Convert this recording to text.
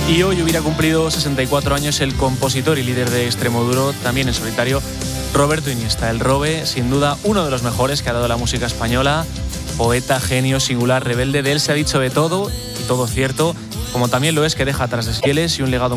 Y hoy hubiera cumplido 64 años el compositor y líder de Extremoduro, también en solitario, Roberto Iniesta. El Robe, sin duda, uno de los mejores que ha dado la música española. Poeta, genio, singular, rebelde. De él se ha dicho de todo, y todo cierto, como también lo es que deja atrás desfieles y un legado